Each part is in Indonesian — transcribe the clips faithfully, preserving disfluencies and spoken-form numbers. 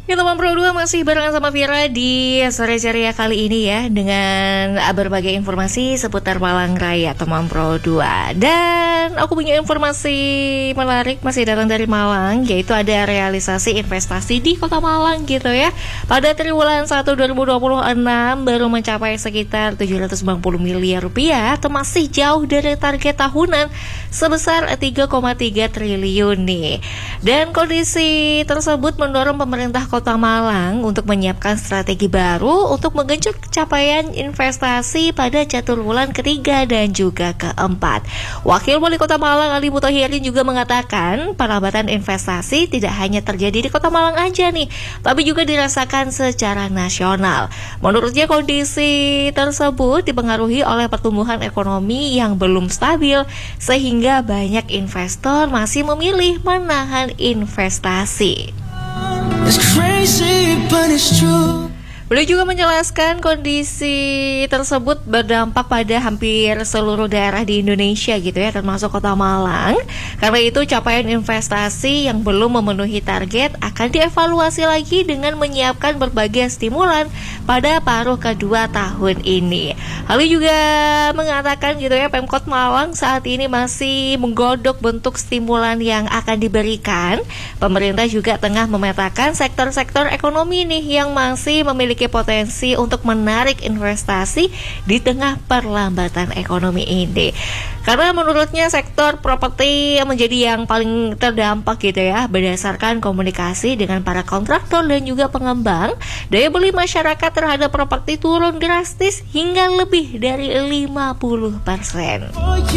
Ya teman Pro dua masih barengan sama Vira di sore ceria kali ini ya, dengan berbagai informasi seputar Malang Raya teman Pro dua. Dan aku punya informasi menarik masih datang dari Malang, yaitu ada realisasi investasi di Kota Malang gitu ya. Pada triwulan satu dua ribu dua puluh enam baru mencapai sekitar tujuh ratus sembilan puluh miliar rupiah, atau masih jauh dari target tahunan sebesar tiga koma tiga triliun nih. Dan kondisi tersebut mendorong pemerintah Kota Malang untuk menyiapkan strategi baru untuk menggenjot capaian investasi pada caturwulan ketiga dan juga keempat. Wakil Wali Kota Malang Ali Mutahhirin juga mengatakan perlambatan investasi tidak hanya terjadi di Kota Malang aja nih, tapi juga dirasakan secara nasional. Menurutnya kondisi tersebut dipengaruhi oleh pertumbuhan ekonomi yang belum stabil, sehingga banyak investor masih memilih menahan investasi. It's crazy, but it's true. Beliau juga menjelaskan kondisi tersebut berdampak pada hampir seluruh daerah di Indonesia gitu ya, termasuk Kota Malang. Karena itu capaian investasi yang belum memenuhi target akan dievaluasi lagi dengan menyiapkan berbagai stimulan pada paruh kedua tahun ini. Lalu juga mengatakan gitu ya, Pemkot Malang saat ini masih menggodok bentuk stimulan yang akan diberikan. Pemerintah juga tengah memetakan sektor-sektor ekonomi nih yang masih memiliki potensi untuk menarik investasi di tengah perlambatan ekonomi ini. Karena menurutnya sektor properti menjadi yang paling terdampak gitu ya, berdasarkan komunikasi dengan para kontraktor dan juga pengembang. Daya beli masyarakat terhadap properti turun drastis hingga lebih dari lima puluh persen.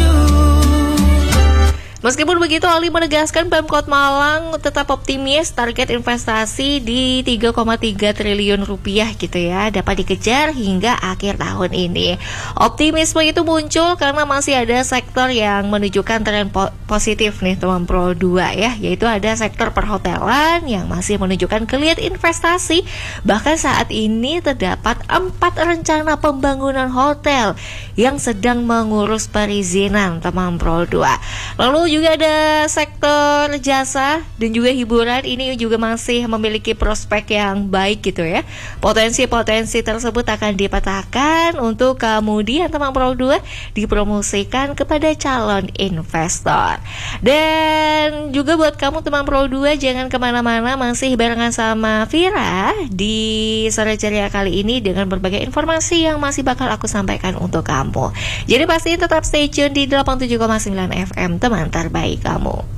Meskipun begitu, Ali menegaskan Pemkot Malang tetap optimis target investasi di tiga koma tiga triliun rupiah gitu ya dapat dikejar hingga akhir tahun ini. Optimisme itu muncul karena masih ada sektor yang menunjukkan tren po- positif nih teman Pro dua ya, yaitu ada sektor perhotelan yang masih menunjukkan geliat investasi. Bahkan saat ini terdapat empat rencana pembangunan hotel yang sedang mengurus perizinan teman Pro dua. Lalu juga ada sektor jasa dan juga hiburan, ini juga masih memiliki prospek yang baik gitu ya. Potensi-potensi tersebut akan dipetakan untuk kemudian teman Pro dua dipromosikan kepada calon investor. Dan juga buat kamu teman Pro dua, jangan kemana-mana, masih barengan sama Vira di sore ceria kali ini dengan berbagai informasi yang masih bakal aku sampaikan untuk kamu. Jadi pasti tetap stay tune di delapan puluh tujuh koma sembilan F M teman terbaik kamu.